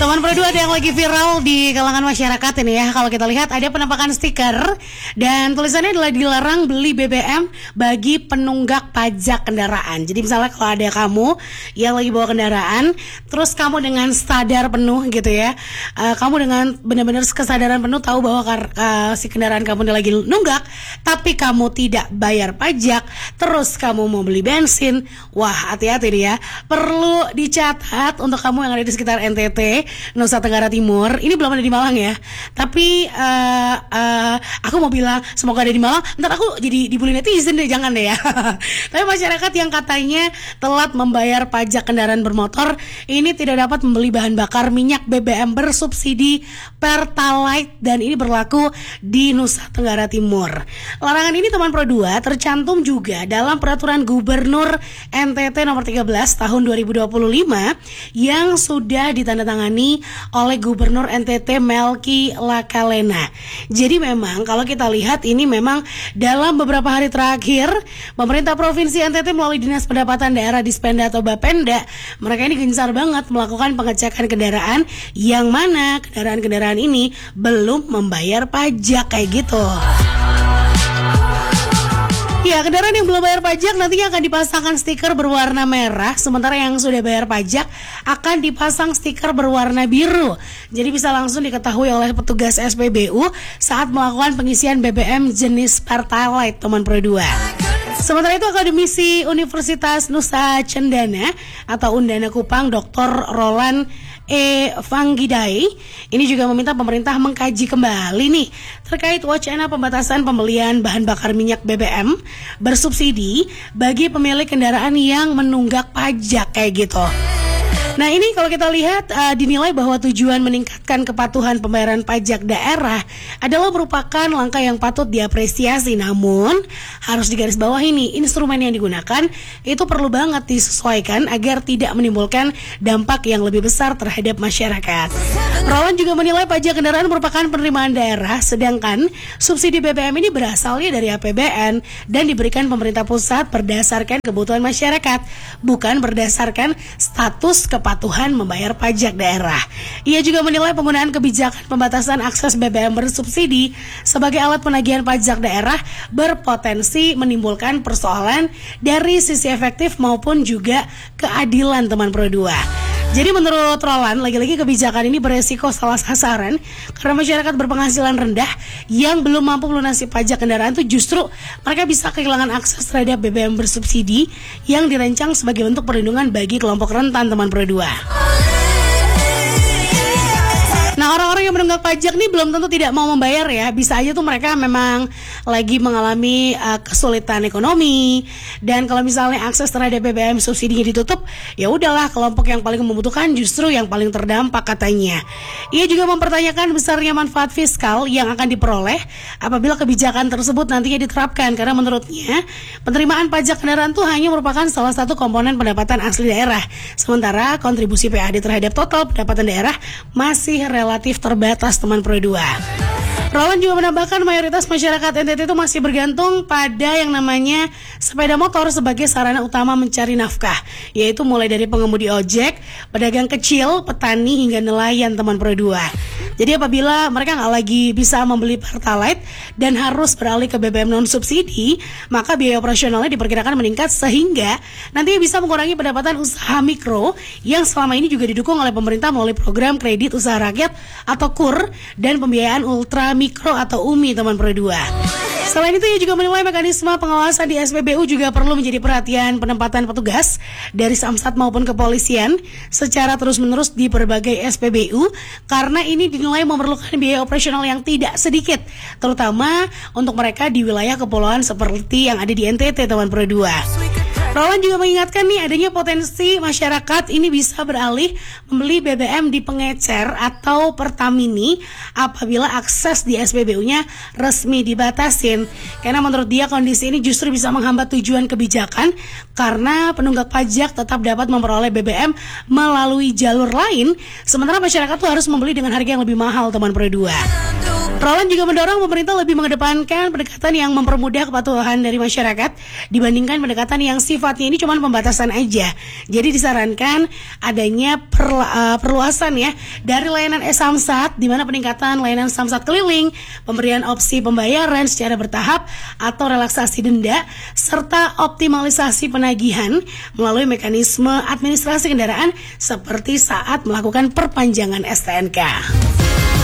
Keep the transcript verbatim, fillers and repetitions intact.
Teman Pro dua ada yang lagi viral di kalangan masyarakat ini ya. Kalau kita lihat ada penampakan stiker dan tulisannya adalah dilarang beli B B M bagi penunggak pajak kendaraan. Jadi misalnya kalau ada kamu yang lagi bawa kendaraan, terus kamu dengan sadar penuh gitu ya, uh, kamu dengan benar-benar kesadaran penuh tahu bahwa uh, si kendaraan kamu ini lagi nunggak, tapi kamu tidak bayar pajak, terus kamu mau beli bensin, wah hati-hati nih ya. Perlu dicatat untuk kamu yang ada di sekitar N T T, Nusa Tenggara Timur. Ini belum ada di Malang ya. Tapi uh, uh, aku mau bilang semoga ada di Malang. Ntar aku jadi dibully netizen deh, jangan deh ya. Tapi masyarakat yang katanya telat membayar pajak kendaraan bermotor ini tidak dapat membeli bahan bakar minyak B B M bersubsidi Pertalite, dan ini berlaku di Nusa Tenggara Timur. Larangan ini teman Pro dua tercantum juga dalam peraturan Gubernur N T T nomor tiga belas tahun dua ribu dua puluh lima yang sudah ditandatangani oleh Gubernur N T T Melki Lakalena. Jadi memang kalau kita lihat ini memang dalam beberapa hari terakhir pemerintah Provinsi N T T melalui Dinas Pendapatan Daerah Dispenda atau Bapenda, mereka ini gencar banget melakukan pengecekan kendaraan yang mana kendaraan-kendaraan ini belum membayar pajak kayak gitu. Ya, kendaraan yang belum bayar pajak nantinya akan dipasangkan stiker berwarna merah, sementara yang sudah bayar pajak akan dipasang stiker berwarna biru. Jadi bisa langsung diketahui oleh petugas S P B U saat melakukan pengisian B B M jenis Pertalite, teman Pro dua. Sementara itu akademisi Universitas Nusa Cendana atau Undana Kupang, Doktor Roland E. Vanggidai ini juga meminta pemerintah mengkaji kembali nih terkait wacana pembatasan pembelian bahan bakar minyak B B M bersubsidi bagi pemilik kendaraan yang menunggak pajak kayak gitu. Nah ini kalau kita lihat uh, dinilai bahwa tujuan meningkatkan kepatuhan pembayaran pajak daerah adalah merupakan langkah yang patut diapresiasi. Namun harus digarisbawahi nih, instrumen yang digunakan itu perlu banget disesuaikan agar tidak menimbulkan dampak yang lebih besar terhadap masyarakat. Roland juga menilai pajak kendaraan merupakan penerimaan daerah, sedangkan subsidi B B M ini berasalnya dari A P B N dan diberikan pemerintah pusat berdasarkan kebutuhan masyarakat, bukan berdasarkan status kepatuhan kepatuhan membayar pajak daerah. Ia juga menilai penggunaan kebijakan pembatasan akses B B M bersubsidi sebagai alat penagihan pajak daerah berpotensi menimbulkan persoalan dari sisi efektif maupun juga keadilan, teman Pro dua. Jadi menurut Roland, lagi-lagi kebijakan ini beresiko salah sasaran karena masyarakat berpenghasilan rendah yang belum mampu melunasi pajak kendaraan itu justru mereka bisa kehilangan akses terhadap B B M bersubsidi yang dirancang sebagai bentuk perlindungan bagi kelompok rentan, teman Pro dua. Nah, orang-orang yang menunggak pajak nih belum tentu tidak mau membayar ya. Bisa aja tuh mereka memang lagi mengalami uh, kesulitan ekonomi, dan kalau misalnya akses terhadap B B M subsidinya ditutup, ya udahlah kelompok yang paling membutuhkan justru yang paling terdampak katanya. Ia juga mempertanyakan besarnya manfaat fiskal yang akan diperoleh apabila kebijakan tersebut nantinya diterapkan, karena menurutnya penerimaan pajak kendaraan tuh hanya merupakan salah satu komponen pendapatan asli daerah, sementara kontribusi P A D terhadap total pendapatan daerah masih relatif relatif terbatas, teman Pro dua. Roland juga menambahkan mayoritas masyarakat N T T itu masih bergantung pada yang namanya sepeda motor sebagai sarana utama mencari nafkah, yaitu mulai dari pengemudi ojek, pedagang kecil, petani hingga nelayan, teman Pro dua. Jadi apabila mereka nggak lagi bisa membeli Pertalite dan harus beralih ke B B M non subsidi, maka biaya operasionalnya diperkirakan meningkat sehingga nanti bisa mengurangi pendapatan usaha mikro yang selama ini juga didukung oleh pemerintah melalui program kredit usaha rakyat atau K U R dan pembiayaan ultra mikro atau U M I, teman Pro dua. Selain itu, ia juga menilai mekanisme pengawasan di S P B U juga perlu menjadi perhatian penempatan petugas dari Samsat maupun kepolisian secara terus-menerus di berbagai S P B U, karena ini dinilai memerlukan biaya operasional yang tidak sedikit, terutama untuk mereka di wilayah kepulauan seperti yang ada di N T T, teman Pro dua. Roland juga mengingatkan nih adanya potensi masyarakat ini bisa beralih membeli B B M di pengecer atau Pertamini apabila akses di S P B U-nya resmi dibatasin. Karena menurut dia kondisi ini justru bisa menghambat tujuan kebijakan karena penunggak pajak tetap dapat memperoleh B B M melalui jalur lain, sementara masyarakat tuh harus membeli dengan harga yang lebih mahal, teman Pro dua. Roland juga mendorong pemerintah lebih mengedepankan pendekatan yang mempermudah kepatuhan dari masyarakat dibandingkan pendekatan yang sifatnya sifatnya ini cuma pembatasan aja. Jadi disarankan adanya perla, uh, perluasan ya dari layanan e-Samsat, di mana peningkatan layanan Samsat keliling, pemberian opsi pembayaran secara bertahap atau relaksasi denda, serta optimalisasi penagihan melalui mekanisme administrasi kendaraan seperti saat melakukan perpanjangan S T N K.